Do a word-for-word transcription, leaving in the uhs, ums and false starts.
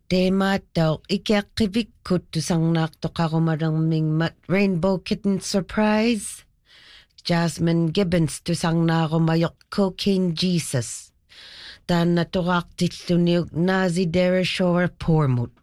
Tema daw ikakibikut to sang nakto karumadang mat Rainbow Kitten Surprise. Jasmine Gibbons to sang narumayok Cocaine Jesus. Dan naturak tituniog Nazi Dere Shore Pormut.